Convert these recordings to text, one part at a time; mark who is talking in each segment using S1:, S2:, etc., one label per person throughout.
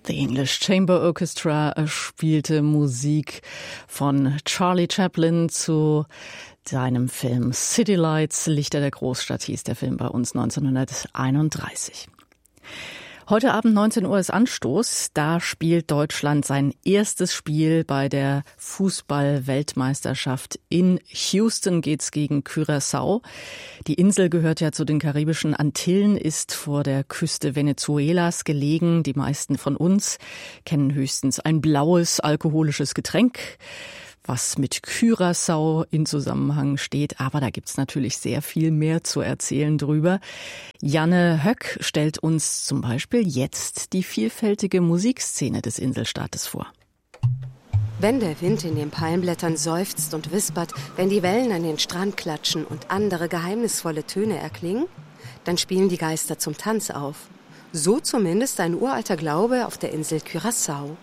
S1: The English Chamber Orchestra spielte Musik von Charlie Chaplin zu seinem Film City Lights, Lichter der Großstadt hieß der Film bei uns 1931. Heute Abend 19 Uhr ist Anstoß. Da spielt Deutschland sein erstes Spiel bei der Fußball-Weltmeisterschaft. In Houston geht's gegen Curaçao. Die Insel gehört ja zu den karibischen Antillen, ist vor der Küste Venezuelas gelegen. Die meisten von uns kennen höchstens ein blaues alkoholisches Getränk, was mit Curaçao in Zusammenhang steht. Aber da gibt's natürlich sehr viel mehr zu erzählen drüber. Janne Höck stellt uns zum Beispiel jetzt die vielfältige Musikszene des Inselstaates vor.
S2: Wenn der Wind in den Palmblättern seufzt und wispert, wenn die Wellen an den Strand klatschen und andere geheimnisvolle Töne erklingen, dann spielen die Geister zum Tanz auf. So zumindest ein uralter Glaube auf der Insel Curaçao.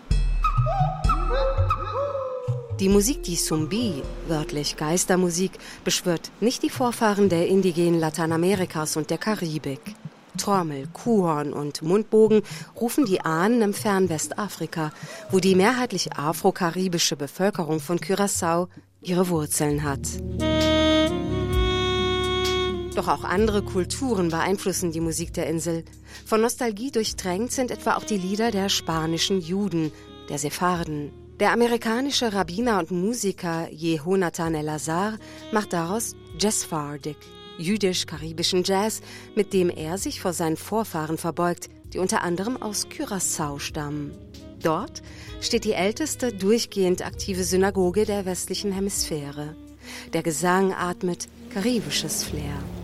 S2: Die Musik Sumbi, wörtlich Geistermusik, beschwört nicht die Vorfahren der Indigenen Lateinamerikas und der Karibik. Trommel, Kuhhorn und Mundbogen rufen die Ahnen im fernen Westafrika, wo die mehrheitlich afro-karibische Bevölkerung von Curaçao ihre Wurzeln hat. Doch auch andere Kulturen beeinflussen die Musik der Insel. Von Nostalgie durchtränkt sind etwa auch die Lieder der spanischen Juden, der Sepharden. Der amerikanische Rabbiner und Musiker Jehonatan El-Azar macht daraus Jazzfardik, jüdisch-karibischen Jazz, mit dem er sich vor seinen Vorfahren verbeugt, die unter anderem aus Curaçao stammen. Dort steht die älteste durchgehend aktive Synagoge der westlichen Hemisphäre. Der Gesang atmet karibisches Flair.